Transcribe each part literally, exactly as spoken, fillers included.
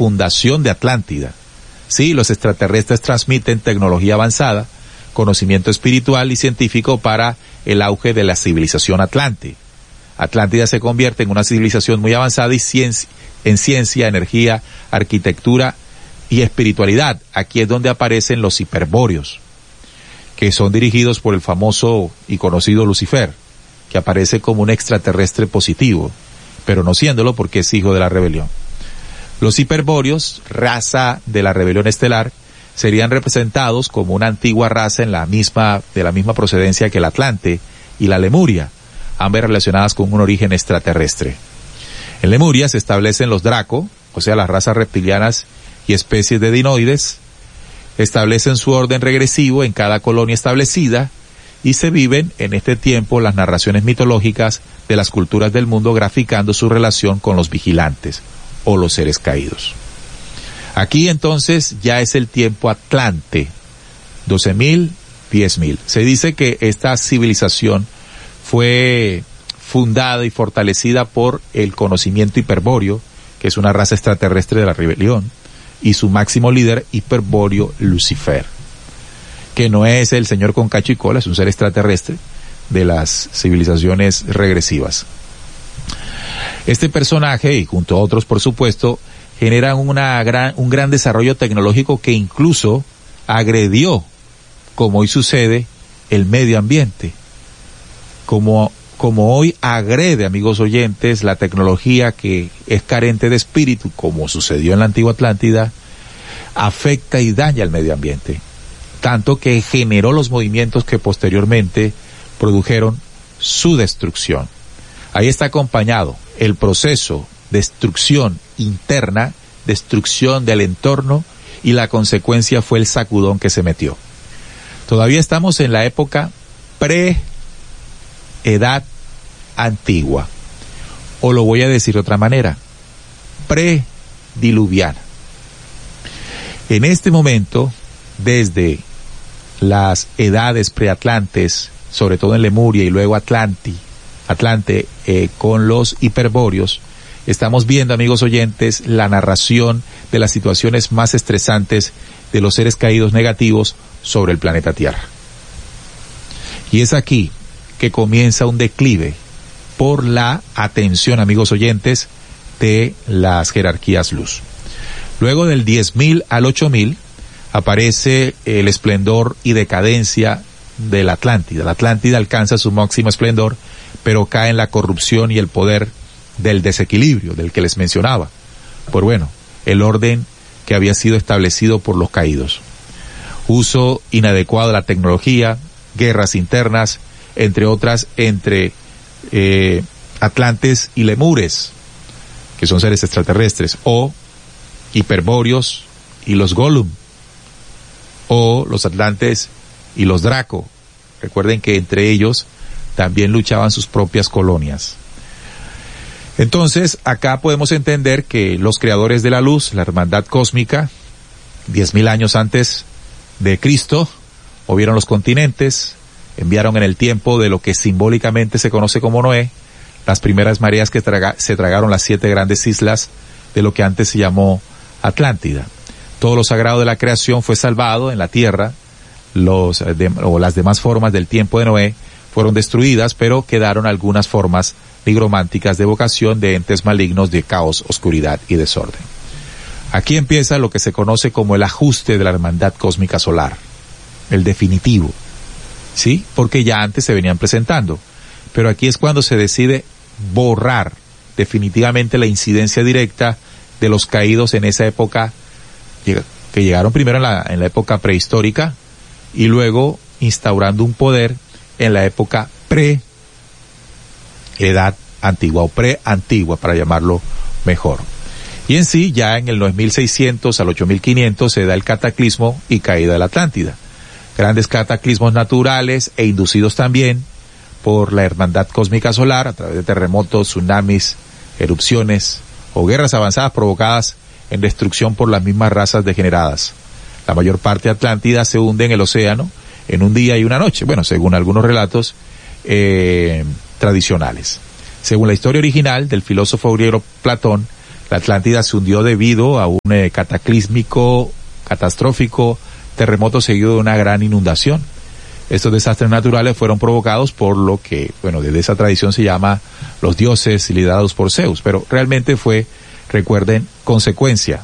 fundación de Atlántida. Sí, los extraterrestres transmiten tecnología avanzada, conocimiento espiritual y científico para el auge de la civilización atlante. Atlántida se convierte en una civilización muy avanzada y ciencia, en ciencia, energía, arquitectura y espiritualidad. Aquí es donde aparecen los hiperbóreos, que son dirigidos por el famoso y conocido Lucifer, que aparece como un extraterrestre positivo, pero no siéndolo porque es hijo de la rebelión. Los hiperbóreos, raza de la rebelión estelar, serían representados como una antigua raza en la misma, de la misma procedencia que el Atlante y la Lemuria, ambas relacionadas con un origen extraterrestre. En Lemuria se establecen los Draco, o sea, las razas reptilianas y especies de dinoides, establecen su orden regresivo en cada colonia establecida y se viven en este tiempo las narraciones mitológicas de las culturas del mundo graficando su relación con los vigilantes o los seres caídos. Aquí entonces ya es el tiempo Atlante, doce mil, diez mil. Se dice que esta civilización fue fundada y fortalecida por el conocimiento hiperbóreo, que es una raza extraterrestre de la rebelión, y su máximo líder hiperbóreo Lucifer, que no es el señor con cacho y cola, es un ser extraterrestre de las civilizaciones regresivas. Este personaje, y junto a otros por supuesto, generan una gran, un gran desarrollo tecnológico que incluso agredió, como hoy sucede, el medio ambiente. Como, como hoy agrede, amigos oyentes, la tecnología que es carente de espíritu, como sucedió en la antigua Atlántida, afecta y daña al medio ambiente. Tanto que generó los movimientos que posteriormente produjeron su destrucción. Ahí está acompañado el proceso de destrucción interna, destrucción del entorno, y la consecuencia fue el sacudón que se metió. Todavía estamos en la época pre-edad antigua, o lo voy a decir de otra manera, pre-diluviana. En este momento, desde las edades preatlantes, sobre todo en Lemuria y luego Atlanti, Atlante eh, con los hiperbóreos, estamos viendo, amigos oyentes, la narración de las situaciones más estresantes de los seres caídos negativos sobre el planeta Tierra. Y es aquí que comienza un declive por la atención, amigos oyentes, de las jerarquías luz. Luego del diez mil al ocho mil aparece el esplendor y decadencia de la Atlántida. La Atlántida alcanza su máximo esplendor, pero cae en la corrupción y el poder del desequilibrio del que les mencionaba, por bueno, el orden que había sido establecido por los caídos. Uso inadecuado de la tecnología, guerras internas, entre otras, entre eh, atlantes y lemures, que son seres extraterrestres, o hiperbóreos y los Gollum, o los atlantes y los Draco. Recuerden que entre ellos también luchaban sus propias colonias. Entonces, acá podemos entender que los creadores de la luz, la hermandad cósmica, diez mil años antes de Cristo, movieron los continentes, enviaron en el tiempo de lo que simbólicamente se conoce como Noé, las primeras mareas que traga, se tragaron las siete grandes islas de lo que antes se llamó Atlántida. Todo lo sagrado de la creación fue salvado en la tierra, los, de, o las demás formas del tiempo de Noé fueron destruidas, pero quedaron algunas formas nigrománticas de evocación de entes malignos de caos, oscuridad y desorden. Aquí empieza lo que se conoce como el ajuste de la hermandad cósmica solar, el definitivo, ¿sí? Porque ya antes se venían presentando, pero aquí es cuando se decide borrar definitivamente la incidencia directa de los caídos en esa época, que llegaron primero en la, en la época prehistórica y luego instaurando un poder en la época pre-edad antigua o pre-antigua, para llamarlo mejor. Y en sí, ya en el nueve mil seiscientos al ocho mil quinientos se da el cataclismo y caída de la Atlántida. Grandes cataclismos naturales e inducidos también por la hermandad cósmica solar a través de terremotos, tsunamis, erupciones o guerras avanzadas provocadas en destrucción por las mismas razas degeneradas. La mayor parte de Atlántida se hunde en el océano en un día y una noche, bueno, según algunos relatos eh, tradicionales. Según la historia original del filósofo griego Platón, La Atlántida se hundió debido a un eh, cataclísmico, catastrófico terremoto seguido de una gran inundación. Estos desastres naturales fueron provocados por lo que, bueno, desde esa tradición se llama los dioses liderados por Zeus, pero realmente fue, recuerden, consecuencia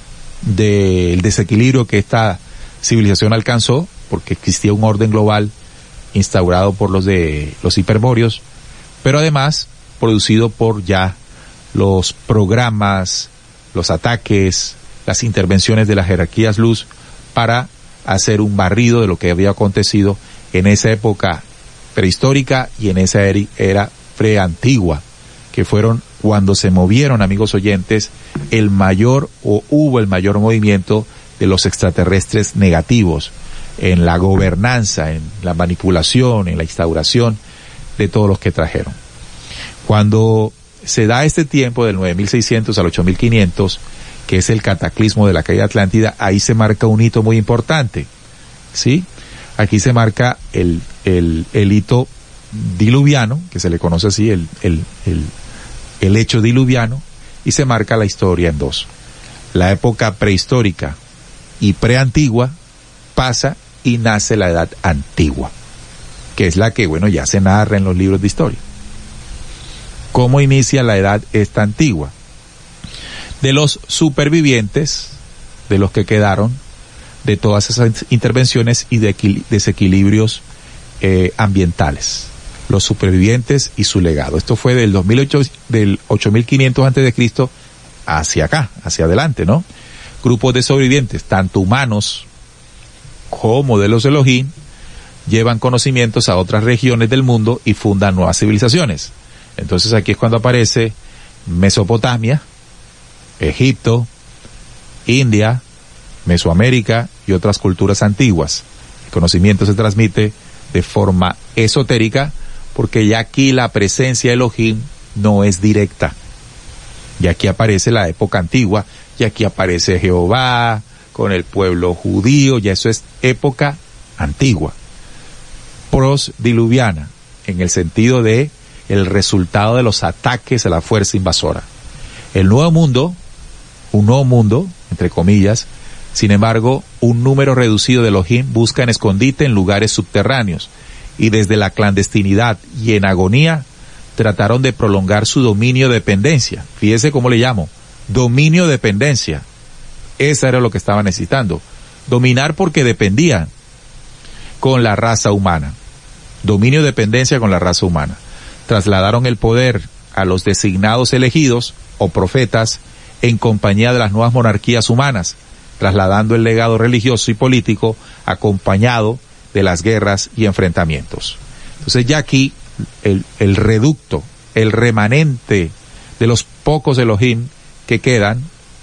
del desequilibrio que esta civilización alcanzó, porque existía un orden global instaurado por los de los hiperbóreos, pero además producido por ya los programas, los ataques, las intervenciones de las jerarquías luz para hacer un barrido de lo que había acontecido en esa época prehistórica y en esa era preantigua, que fueron cuando se movieron, amigos oyentes, el mayor o hubo el mayor movimiento de los extraterrestres negativos en la gobernanza, en la manipulación, en la instauración de todos los que trajeron. Cuando se da este tiempo del nueve mil seiscientos al ocho mil quinientos, que es el cataclismo de la caída de Atlántida, ahí se marca un hito muy importante, ¿sí? Aquí se marca el, el, el hito diluviano, que se le conoce así, el, el, el, el hecho diluviano, y se marca la historia en dos. La época prehistórica y preantigua pasa y nace la edad antigua, que es la que, bueno, ya se narra en los libros de historia. ¿Cómo inicia la edad esta antigua? De los supervivientes, de los que quedaron, de todas esas intervenciones y de desequilibrios eh, ambientales. Los supervivientes y su legado. Esto fue del dos mil ocho, del ocho mil quinientos antes de Cristo hacia acá, hacia adelante, ¿no? Grupos de sobrevivientes, tanto humanos como de los Elohim, llevan conocimientos a otras regiones del mundo y fundan nuevas civilizaciones. Entonces aquí es cuando aparece Mesopotamia, Egipto, India, Mesoamérica y otras culturas antiguas. El conocimiento se transmite de forma esotérica porque ya aquí la presencia de Elohim no es directa. Y aquí aparece la época antigua, y aquí aparece Jehová con el pueblo judío, ya eso es época antigua. Prosdiluviana, en el sentido de el resultado de los ataques a la fuerza invasora. El nuevo mundo, un nuevo mundo, entre comillas, sin embargo, un número reducido de Elohim buscan escondite en lugares subterráneos y desde la clandestinidad y en agonía trataron de prolongar su dominio de dependencia. Fíjese cómo le llamo, dominio de dependencia. Eso era lo que estaban necesitando. Dominar porque dependían con la raza humana. Dominio de dependencia con la raza humana. Trasladaron el poder a los designados elegidos o profetas en compañía de las nuevas monarquías humanas, trasladando el legado religioso y político acompañado de las guerras y enfrentamientos. Entonces ya aquí el, el reducto, el remanente de los pocos Elohim que quedan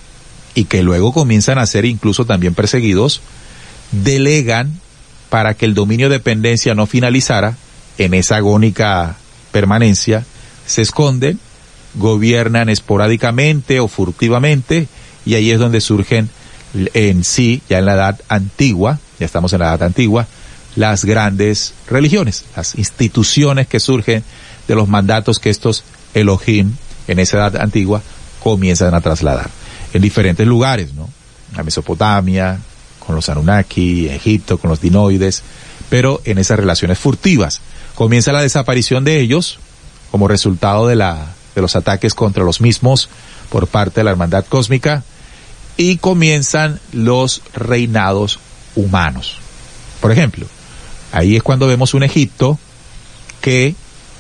y que luego comienzan a ser incluso también perseguidos, delegan para que el dominio de dependencia no finalizara en esa agónica permanencia, se esconden, gobiernan esporádicamente o furtivamente, y ahí es donde surgen en sí, ya en la edad antigua, ya estamos en la edad antigua, las grandes religiones, las instituciones que surgen de los mandatos que estos Elohim en esa edad antigua comienzan a trasladar en diferentes lugares, ¿no? La Mesopotamia, con los Anunnaki, Egipto, con los dinoides, pero en esas relaciones furtivas. Comienza la desaparición de ellos como resultado de la de los ataques contra los mismos por parte de la hermandad cósmica, y comienzan los reinados humanos. Por ejemplo, ahí es cuando vemos un Egipto que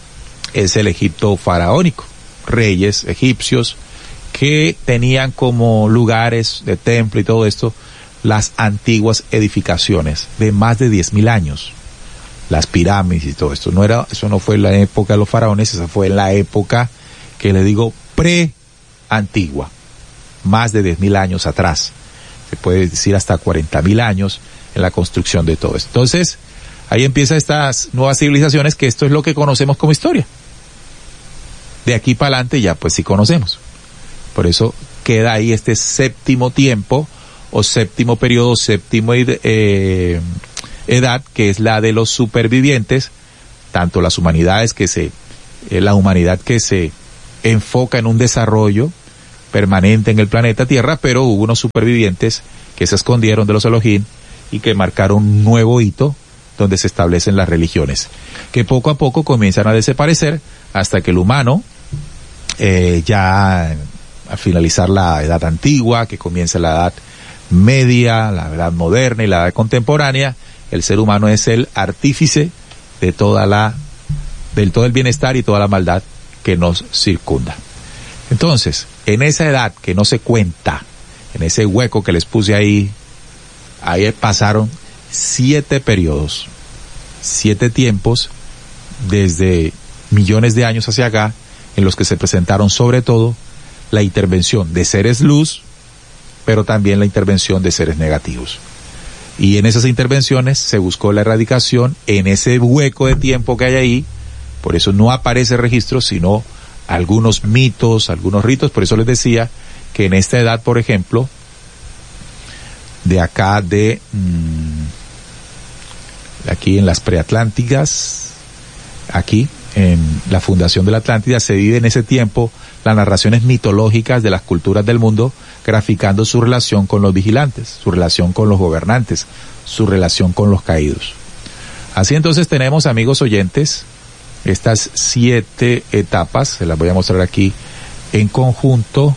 es el Egipto faraónico, reyes egipcios que tenían como lugares de templo y todo esto las antiguas edificaciones de más de diez mil años, las pirámides y todo esto. No era, eso no fue en la época de los faraones, esa fue en la época que le digo pre-antigua, más de diez mil años atrás, se puede decir hasta cuarenta mil años en la construcción de todo esto. Entonces, ahí empiezan estas nuevas civilizaciones, que esto es lo que conocemos como historia. De aquí para adelante ya pues sí conocemos. Por eso queda ahí este séptimo tiempo, o séptimo periodo, séptimo eh, edad, que es la de los supervivientes, tanto las humanidades que se, eh, la humanidad que se enfoca en un desarrollo permanente en el planeta Tierra, pero hubo unos supervivientes que se escondieron de los Elohim y que marcaron un nuevo hito donde se establecen las religiones, que poco a poco comienzan a desaparecer hasta que el humano, eh, ya al finalizar la edad antigua, que comienza la edad media, la edad moderna y la edad contemporánea, el ser humano es el artífice de toda la, del todo el bienestar y toda la maldad que nos circunda. Entonces, en esa edad que no se cuenta, en ese hueco que les puse ahí, ahí pasaron siete periodos, siete tiempos, desde millones de años hacia acá, en los que se presentaron sobre todo la intervención de seres luz, pero también la intervención de seres negativos. Y en esas intervenciones se buscó la erradicación en ese hueco de tiempo que hay ahí. Por eso no aparece registro, sino algunos mitos, algunos ritos. Por eso les decía que en esta edad, por ejemplo, de acá de mmm, aquí en las preatlánticas, aquí en la fundación de la Atlántida, se vive en ese tiempo las narraciones mitológicas de las culturas del mundo, graficando su relación con los vigilantes, su relación con los gobernantes, su relación con los caídos. Así entonces tenemos, amigos oyentes, estas siete etapas, se las voy a mostrar aquí en conjunto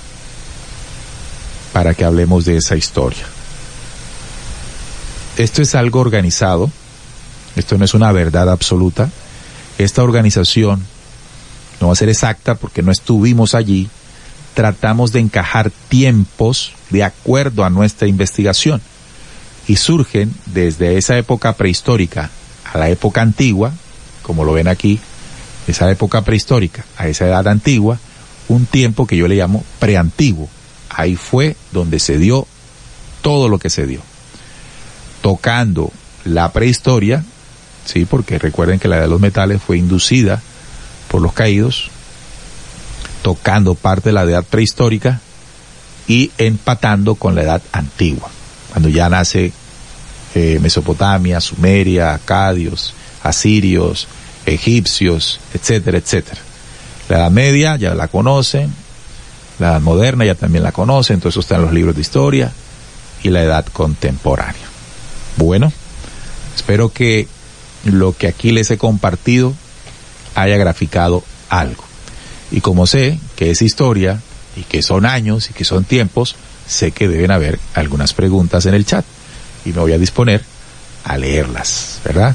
para que hablemos de esa historia. Esto es algo organizado, esto no es una verdad absoluta. Esta organización no va a ser exacta porque no estuvimos allí. Tratamos de encajar tiempos de acuerdo a nuestra investigación y surgen desde esa época prehistórica a la época antigua, como lo ven aquí, esa época prehistórica a esa edad antigua, un tiempo que yo le llamo preantiguo. Ahí fue donde se dio todo lo que se dio. Tocando la prehistoria, sí, porque recuerden que la edad de los metales fue inducida por los caídos, tocando parte de la edad prehistórica y empatando con la edad antigua, cuando ya nace eh, Mesopotamia, Sumeria, acadios, asirios, egipcios, etcétera, etcétera. La edad media ya la conocen, la edad moderna ya también la conocen, entonces está en los libros de historia, y la edad contemporánea. Bueno, espero que lo que aquí les he compartido haya graficado algo. Y como sé que es historia y que son años y que son tiempos, sé que deben haber algunas preguntas en el chat y me voy a disponer a leerlas, ¿verdad?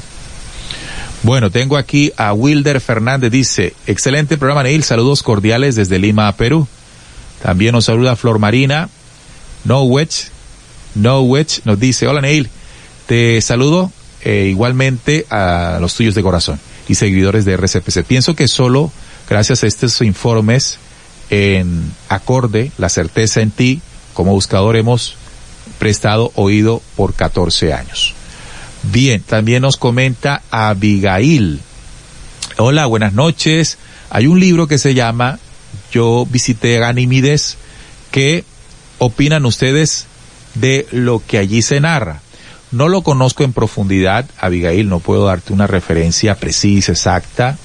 Bueno, tengo aquí a Wilder Fernández, dice, excelente programa, Neil, saludos cordiales desde Lima, Perú. También nos saluda Flor Marina, No Wedge, No Wedge nos dice, hola Neil, te saludo eh, igualmente a los tuyos de corazón y seguidores de R C P C. Pienso que solo gracias a estos informes en acorde, la certeza en ti, como buscador hemos prestado oído por catorce años. Bien, también nos comenta Abigail. Hola, buenas noches. Hay un libro que se llama Yo visité Ganímedes. ¿Qué opinan ustedes de lo que allí se narra? No lo conozco en profundidad, Abigail, no puedo darte una referencia precisa, exacta,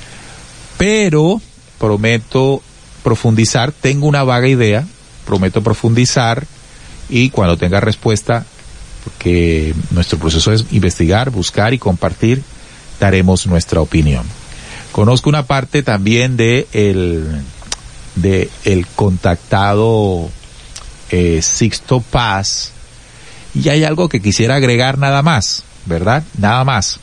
pero prometo profundizar, tengo una vaga idea, prometo profundizar y cuando tenga respuesta, porque nuestro proceso es investigar, buscar y compartir, daremos nuestra opinión. Conozco una parte también de el, de el contactado eh, Sixto Paz, y hay algo que quisiera agregar nada más, ¿verdad? Nada más.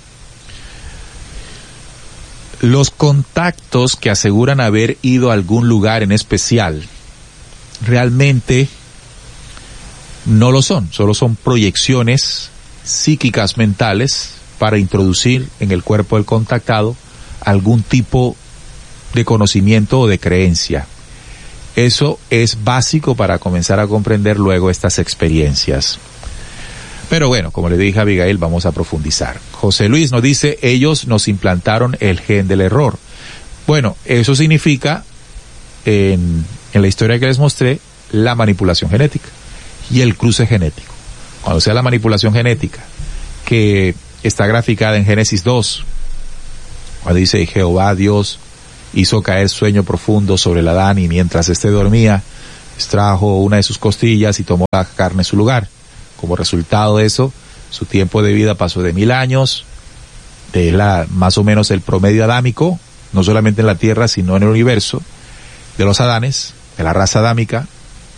Los contactos que aseguran haber ido a algún lugar en especial, realmente no lo son, solo son proyecciones psíquicas mentales para introducir en el cuerpo del contactado algún tipo de conocimiento o de creencia. Eso es básico para comenzar a comprender luego estas experiencias. Pero bueno, como le dije a Abigail, vamos a profundizar. José Luis nos dice, ellos nos implantaron el gen del error. Bueno, eso significa, en, en la historia que les mostré, la manipulación genética y el cruce genético. Cuando sea la manipulación genética, que está graficada en Génesis dos, cuando dice, Jehová Dios hizo caer sueño profundo sobre el Adán y mientras éste dormía, extrajo una de sus costillas y tomó la carne en su lugar. Como resultado de eso, su tiempo de vida pasó de mil años, de la, más o menos el promedio adámico, no solamente en la Tierra, sino en el universo, de los Adanes, de la raza adámica,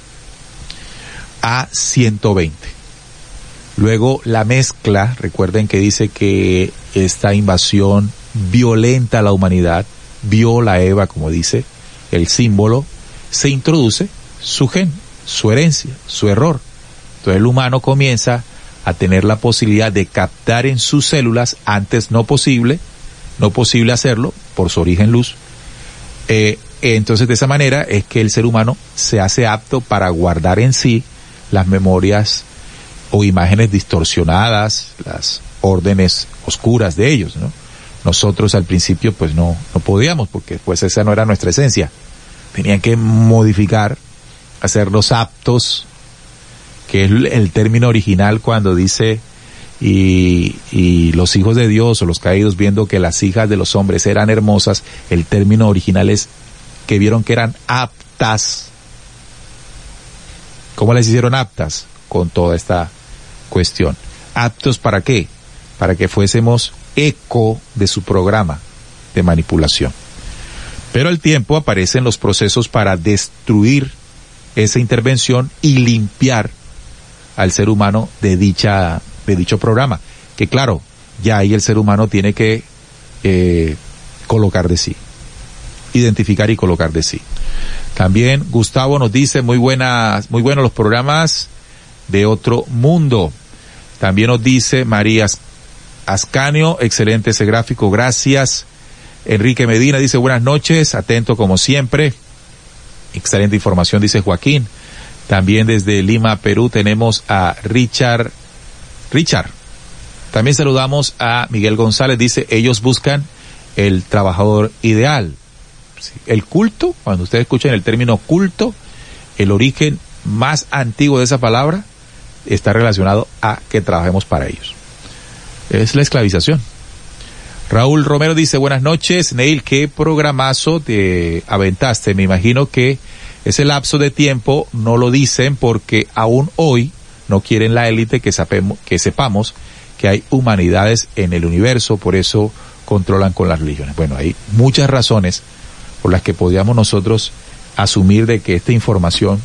a ciento veinte. Luego la mezcla, recuerden que dice que esta invasión violenta a la humanidad, viola a Eva, como dice el símbolo, se introduce su gen, su herencia, su error. Entonces el humano comienza a tener la posibilidad de captar en sus células, antes no posible, no posible hacerlo por su origen luz. Eh, entonces de esa manera es que el ser humano se hace apto para guardar en sí las memorias o imágenes distorsionadas, las órdenes oscuras de ellos, ¿no? Nosotros al principio pues no, no podíamos, porque pues esa no era nuestra esencia. Tenían que modificar, hacerlos aptos, que es el término original cuando dice y, y los hijos de Dios o los caídos viendo que las hijas de los hombres eran hermosas, el término original es que vieron que eran aptas. ¿Cómo les hicieron aptas? Con toda esta cuestión. ¿Aptos para qué? Para que fuésemos eco de su programa de manipulación. Pero al tiempo aparecen los procesos para destruir esa intervención y limpiar al ser humano de dicha de dicho programa, que claro, ya ahí el ser humano tiene que eh, colocar de sí, identificar y colocar de sí. También Gustavo nos dice muy buenas, muy buenos los programas de Otro Mundo. También nos dice María Ascanio, excelente ese gráfico, gracias. Enrique Medina dice buenas noches, atento como siempre. Excelente información, dice Joaquín. También desde Lima, Perú, tenemos a Richard. Richard. También saludamos a Miguel González, dice, ellos buscan el trabajador ideal. El culto, cuando ustedes escuchan el término culto, el origen más antiguo de esa palabra está relacionado a que trabajemos para ellos. Es la esclavización. Raúl Romero dice, buenas noches, Neil, qué programazo te aventaste. Me imagino que ese lapso de tiempo no lo dicen porque aún hoy no quieren la élite que, sapemos, que sepamos que hay humanidades en el universo, por eso controlan con las religiones. Bueno, hay muchas razones por las que podríamos nosotros asumir de que esta información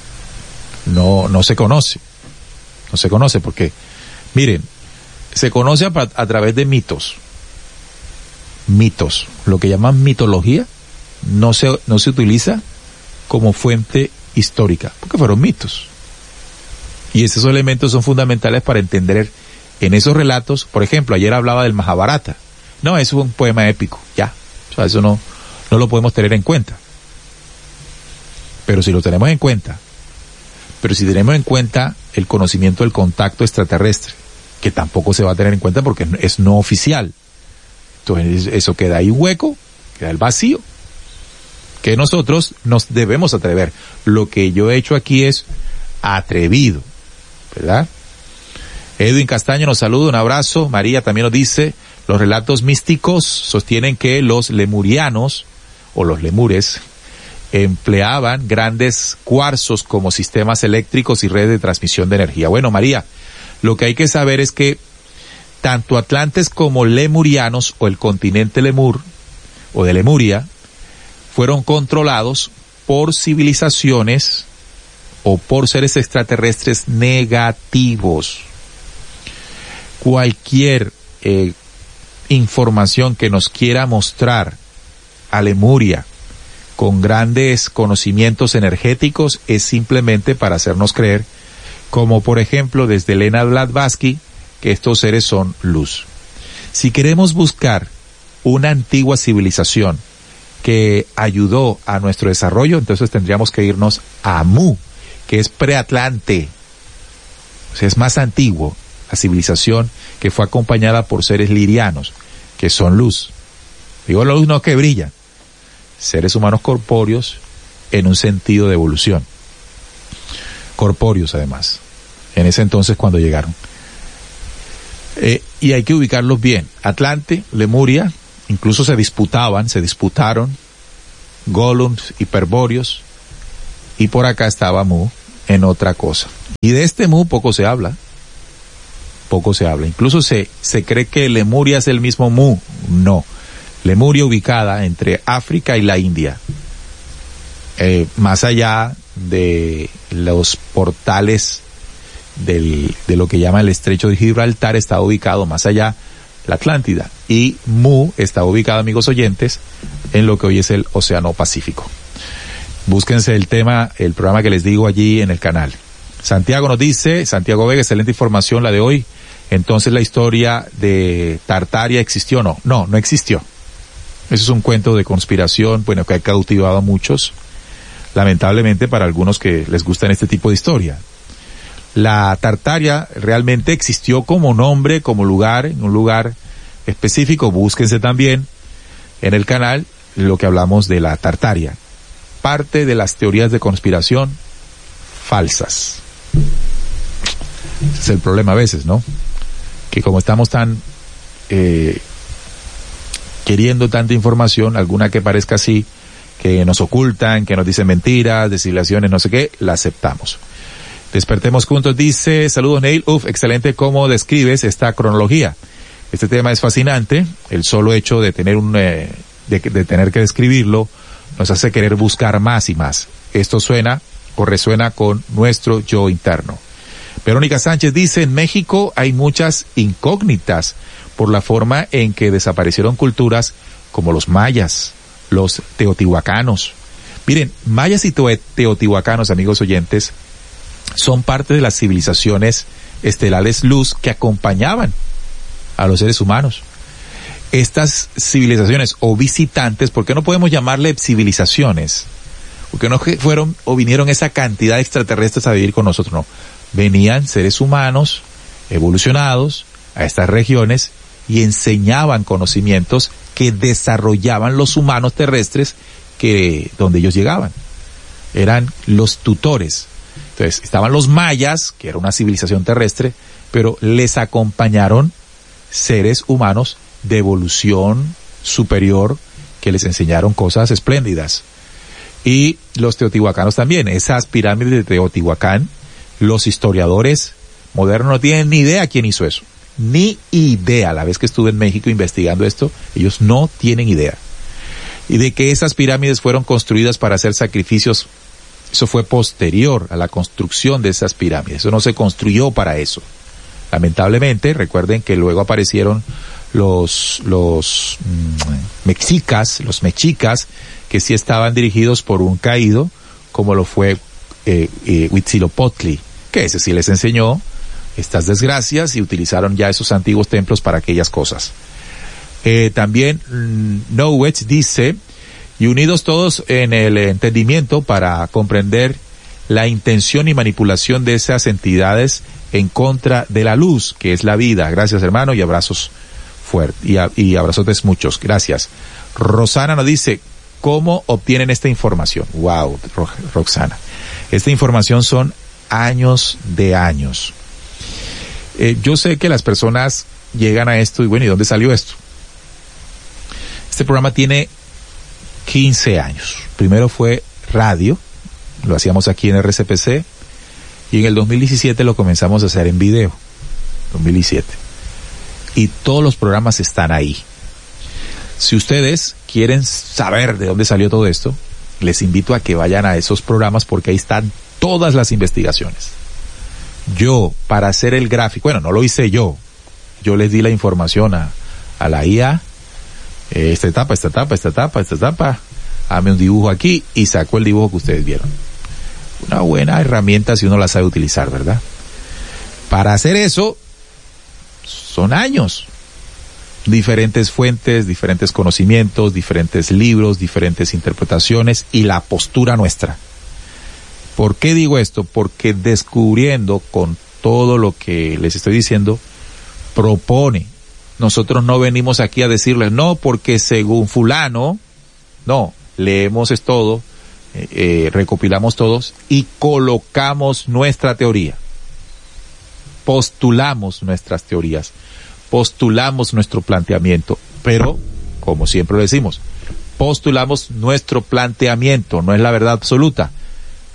no, no se conoce. No se conoce porque, miren, se conoce a, a través de mitos. Mitos. Lo que llaman mitología no se, no se utiliza como fuente histórica, porque fueron mitos. Y esos elementos son fundamentales para entender en esos relatos. Por ejemplo, ayer hablaba del Mahabharata. No, eso es un poema épico, ya. O sea, eso no, no lo podemos tener en cuenta. Pero si lo tenemos en cuenta, pero si tenemos en cuenta el conocimiento del contacto extraterrestre, que tampoco se va a tener en cuenta porque es no oficial. Entonces eso queda ahí hueco, queda el vacío, que nosotros nos debemos atrever. Lo que yo he hecho aquí es atrevido, ¿verdad? Edwin Castaño nos saluda, un abrazo. María también nos dice, los relatos místicos sostienen que los lemurianos, o los lemures, empleaban grandes cuarzos como sistemas eléctricos y redes de transmisión de energía. Bueno, María, lo que hay que saber es que tanto atlantes como lemurianos, o el continente Lemur, o de Lemuria, fueron controlados por civilizaciones o por seres extraterrestres negativos. Cualquier eh, información que nos quiera mostrar a Lemuria con grandes conocimientos energéticos es simplemente para hacernos creer, como por ejemplo desde Elena Blavatsky, que estos seres son luz. Si queremos buscar una antigua civilización que ayudó a nuestro desarrollo, entonces tendríamos que irnos a Mu, que es preatlante. O sea, es más antiguo, la civilización que fue acompañada por seres lirianos, que son luz. Digo la luz no que brilla, seres humanos corpóreos en un sentido de evolución. Corpóreos además, en ese entonces cuando llegaron. Eh, y hay que ubicarlos bien. Atlante, Lemuria, incluso se disputaban, se disputaron Gollum, Hiperbóreos, y por acá estaba Mu en otra cosa. Y de este Mu poco se habla. Poco se habla. Incluso se, se cree que Lemuria es el mismo Mu. No. Lemuria ubicada entre África y la India. Eh, más allá de los portales del, de lo que llama el estrecho de Gibraltar, está ubicado más allá la Atlántida. Y Mu está ubicado, amigos oyentes, en lo que hoy es el Océano Pacífico. Búsquense el tema, el programa que les digo allí en el canal. Santiago nos dice, Santiago Vega, excelente información la de hoy. Entonces, ¿la historia de Tartaria existió o no? No, no existió. Eso es un cuento de conspiración, bueno, que ha cautivado a muchos, lamentablemente para algunos que les gustan este tipo de historia. La Tartaria realmente existió como nombre, como lugar, en un lugar específico. Búsquense también en el canal lo que hablamos de la Tartaria. Parte de las teorías de conspiración falsas. Ese es el problema a veces, ¿no? Que como estamos tan eh, queriendo tanta información, alguna que parezca así, que nos ocultan, que nos dicen mentiras, deshilaciones, no sé qué, la aceptamos. Despertemos juntos, dice, saludos Neil, uf, excelente cómo describes esta cronología. Este tema es fascinante, el solo hecho de tener un, eh, de, de tener que describirlo, nos hace querer buscar más y más. Esto suena o resuena con nuestro yo interno. Verónica Sánchez dice, en México hay muchas incógnitas por la forma en que desaparecieron culturas como los mayas, los teotihuacanos. Miren, mayas y teotihuacanos, amigos oyentes, son parte de las civilizaciones estelares luz que acompañaban a los seres humanos. Estas civilizaciones o visitantes, ¿por qué no podemos llamarle civilizaciones? Porque no fueron o vinieron esa cantidad de extraterrestres a vivir con nosotros, no. Venían seres humanos evolucionados a estas regiones y enseñaban conocimientos que desarrollaban los humanos terrestres que donde ellos llegaban. Eran los tutores. Entonces, estaban los mayas, que era una civilización terrestre, pero les acompañaron seres humanos de evolución superior que les enseñaron cosas espléndidas. Y los teotihuacanos también, esas pirámides de Teotihuacán, los historiadores modernos no tienen ni idea quién hizo eso. Ni idea. La vez que estuve en México investigando esto, ellos no tienen idea. Y de que esas pirámides fueron construidas para hacer sacrificios, eso fue posterior a la construcción de esas pirámides. Eso no se construyó para eso. Lamentablemente, recuerden que luego aparecieron los, los mmm, mexicas, los mexicas, que sí estaban dirigidos por un caído, como lo fue eh, eh, Huitzilopochtli, que ese sí les enseñó estas desgracias y utilizaron ya esos antiguos templos para aquellas cosas. Eh, también mm, Nowetz dice, y unidos todos en el entendimiento para comprender la intención y manipulación de esas entidades en contra de la luz, que es la vida. Gracias, hermano, y abrazos fuertes, y, a, y abrazotes muchos. Gracias. Rosana nos dice, ¿cómo obtienen esta información? Wow, Ro- Roxana. Esta información son años de años. Eh, yo sé que las personas llegan a esto y bueno, ¿y dónde salió esto? Este programa tiene quince años. Primero fue radio, lo hacíamos aquí en R C P C, y en el dos mil diecisiete lo comenzamos a hacer en video. dos mil diecisiete. Y todos los programas están ahí. Si ustedes quieren saber de dónde salió todo esto, les invito a que vayan a esos programas porque ahí están todas las investigaciones. Yo, para hacer el gráfico, bueno, no lo hice yo, yo les di la información a, a la I A, eh, esta etapa, esta etapa, esta etapa, esta etapa, hazme un dibujo aquí y sacó el dibujo que ustedes vieron. Una buena herramienta si uno la sabe utilizar, ¿verdad? Para hacer eso, son años. Diferentes fuentes, diferentes conocimientos, diferentes libros, diferentes interpretaciones y la postura nuestra. ¿Por qué digo esto? Porque descubriendo con todo lo que les estoy diciendo, propone. Nosotros no venimos aquí a decirles, no, porque según fulano, no, leemos es todo, eh, eh, recopilamos todos y colocamos nuestra teoría. Postulamos nuestras teorías, postulamos nuestro planteamiento, pero, como siempre lo decimos, postulamos nuestro planteamiento, no es la verdad absoluta.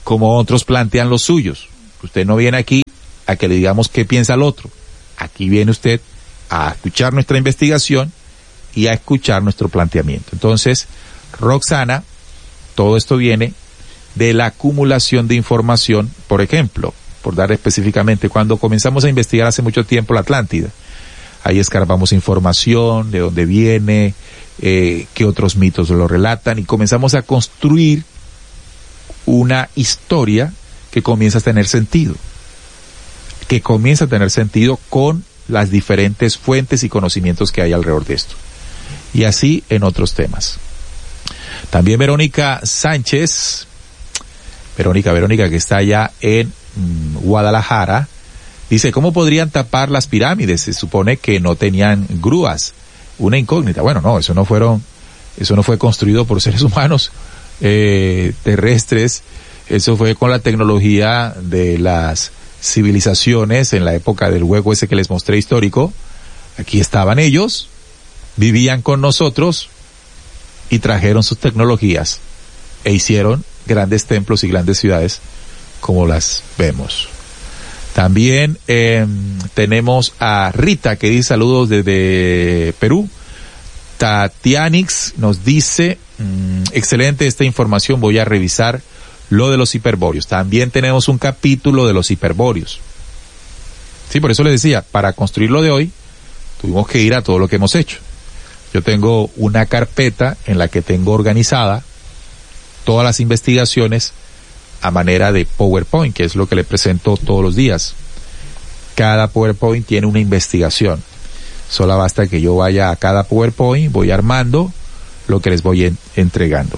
como otros plantean los suyos. Usted no viene aquí a que le digamos qué piensa el otro. Aquí viene usted a escuchar nuestra investigación y a escuchar nuestro planteamiento. Entonces, Roxana, todo esto viene de la acumulación de información. Por ejemplo, por dar específicamente, cuando comenzamos a investigar hace mucho tiempo la Atlántida, ahí escarbamos información, de dónde viene, eh, qué otros mitos lo relatan, y comenzamos a construir una historia que comienza a tener sentido, que comienza a tener sentido con las diferentes fuentes y conocimientos que hay alrededor de esto. Y así en otros temas. También Verónica Sánchez, Verónica, Verónica que está allá en mmm, Guadalajara, dice, ¿cómo podrían tapar las pirámides? Se supone que no tenían grúas. Una incógnita. Bueno, no, eso no fueron, eso no fue construido por seres humanos eh, terrestres. Eso fue con la tecnología de las civilizaciones en la época del hueco ese que les mostré histórico. Aquí estaban ellos, vivían con nosotros y trajeron sus tecnologías e hicieron grandes templos y grandes ciudades como las vemos. También eh, tenemos a Rita que dice saludos desde Perú. Tatianix nos dice, mmm, excelente esta información, voy a revisar lo de los hiperbóreos. También tenemos un capítulo de los hiperbóreos. Sí, por eso les decía, para construir lo de hoy, tuvimos que ir a todo lo que hemos hecho. Yo tengo una carpeta en la que tengo organizada todas las investigaciones a manera de PowerPoint, que es lo que le presento todos los días. Cada PowerPoint tiene una investigación. Solo basta que yo vaya a cada PowerPoint, voy armando lo que les voy en, entregando.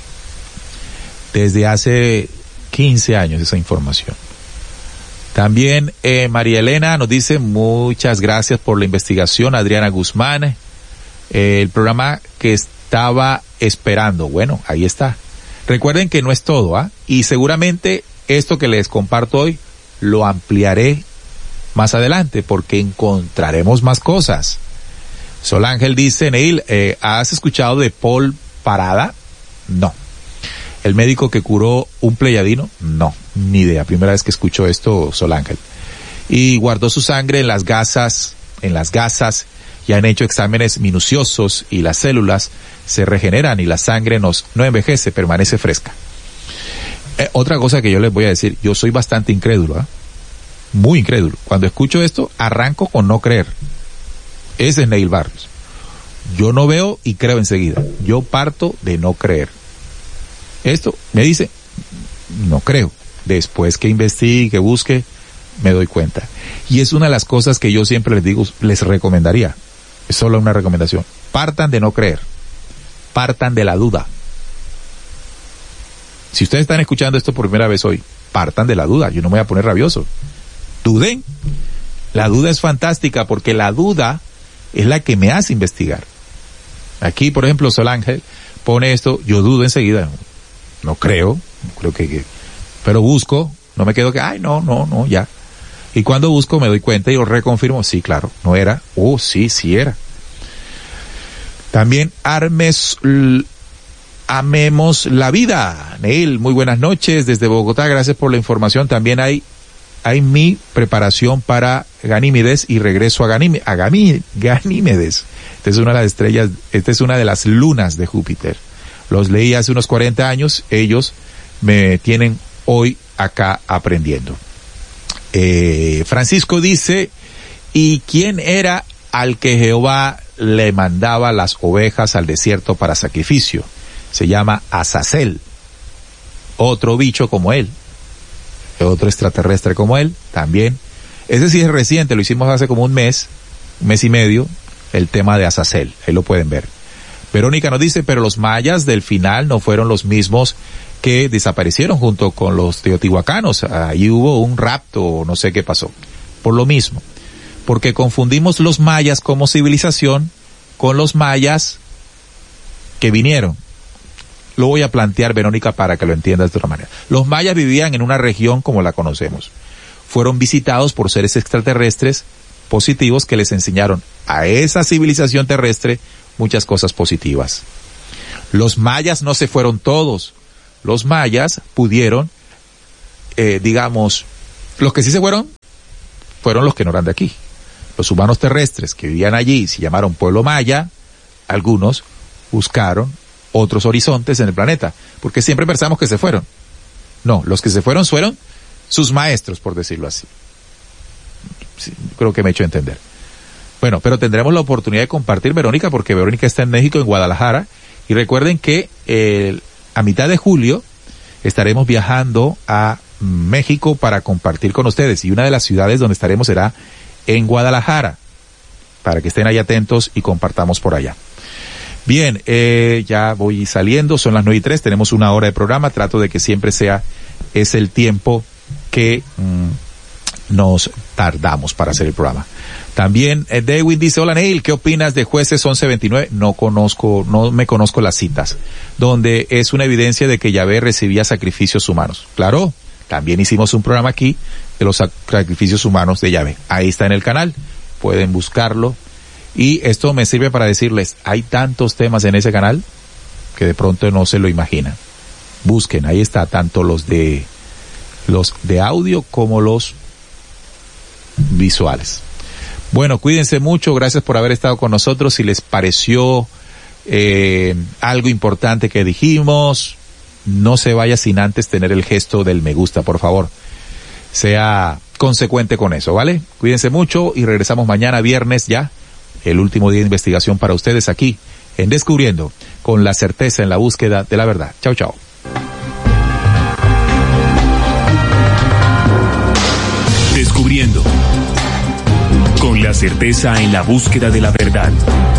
Desde hace quince años esa información. También eh, María Elena nos dice muchas gracias por la investigación. Adriana Guzmán, eh, el programa que estaba esperando. Bueno, ahí está. Recuerden que no es todo, ¿ah? Y seguramente esto que les comparto hoy lo ampliaré más adelante porque encontraremos más cosas. Sol Ángel dice, Neil, eh, ¿has escuchado de Paul Parada? No. ¿El médico que curó un pleyadino? No, ni idea. Primera vez que escucho esto, Sol Ángel. Y guardó su sangre en las gasas, en las gasas, y han hecho exámenes minuciosos y las células se regeneran y la sangre nos, no envejece, permanece fresca. Eh, otra cosa que yo les voy a decir, yo soy bastante incrédulo, ¿eh? Muy incrédulo. Cuando escucho esto, arranco con no creer. Ese es Neil Barrios. Yo no veo y creo enseguida. Yo parto de no creer. Esto me dice, no creo. Después que investigue, que busque, me doy cuenta. Y es una de las cosas que yo siempre les digo, les recomendaría. Es solo una recomendación. Partan de no creer. Partan de la duda. Si ustedes están escuchando esto por primera vez hoy, partan de la duda. Yo no me voy a poner rabioso. Duden. La duda es fantástica porque la duda es la que me hace investigar. Aquí, por ejemplo, Sol Ángel pone esto, yo dudo enseguida. No creo, no creo que, que, pero busco, no me quedo que, ay, no, no, no, ya. Y cuando busco me doy cuenta y lo reconfirmo, sí, claro, no era, oh, sí, sí era. También Armes, l, amemos la vida. Neil, muy buenas noches desde Bogotá, gracias por la información. También hay, hay mi preparación para Ganímedes y regreso a, Ganím, a Gamí, Ganímedes. Esta es una de las estrellas, esta es una de las lunas de Júpiter. Los leí hace unos cuarenta años, ellos me tienen hoy acá aprendiendo. Eh, Francisco dice, ¿y quién era al que Jehová le mandaba las ovejas al desierto para sacrificio? Se llama Azazel, otro bicho como él, otro extraterrestre como él, también. Ese sí es reciente, lo hicimos hace como un mes, un mes y medio, el tema de Azazel, ahí lo pueden ver. Verónica nos dice, pero los mayas del final no fueron los mismos que desaparecieron junto con los teotihuacanos. Ahí hubo un rapto, no sé qué pasó. Por lo mismo, porque confundimos los mayas como civilización con los mayas que vinieron. Lo voy a plantear, Verónica, para que lo entiendas de otra manera. Los mayas vivían en una región como la conocemos. Fueron visitados por seres extraterrestres positivos que les enseñaron a esa civilización terrestre muchas cosas positivas. Los mayas no se fueron todos. Los mayas pudieron eh, digamos, los que sí se fueron, fueron los que no eran de aquí. Los humanos terrestres que vivían allí, se llamaron pueblo maya, algunos buscaron otros horizontes en el planeta, porque siempre pensamos que se fueron. No, los que se fueron fueron sus maestros, por decirlo así. Sí, creo que me he hecho entender. Bueno, pero tendremos la oportunidad de compartir, Verónica, porque Verónica está en México, en Guadalajara, y recuerden que eh, a mitad de julio estaremos viajando a México para compartir con ustedes, y una de las ciudades donde estaremos será en Guadalajara, para que estén ahí atentos y compartamos por allá. Bien, eh, ya voy saliendo, son las nueve y tres, tenemos una hora de programa, trato de que siempre sea, es el tiempo que mmm, nos tardamos para hacer el programa. También eh, Dewin dice, hola Neil, ¿qué opinas de Jueces once veintinueve? No conozco, no me conozco las citas, donde es una evidencia de que Yahvé recibía sacrificios humanos. Claro, también hicimos un programa aquí de los sacrificios humanos de Yahvé. Ahí está en el canal, pueden buscarlo. Y esto me sirve para decirles, hay tantos temas en ese canal que de pronto no se lo imaginan. Busquen, ahí está, tanto los de los de audio como los visuales. Bueno, cuídense mucho, gracias por haber estado con nosotros. Si les pareció eh, algo importante que dijimos, no se vaya sin antes tener el gesto del me gusta, por favor. Sea consecuente con eso, ¿vale? Cuídense mucho y regresamos mañana viernes ya, el último día de investigación para ustedes aquí en Descubriendo, con la certeza en la búsqueda de la verdad. Chao, chao. Descubriendo, con la certeza en la búsqueda de la verdad.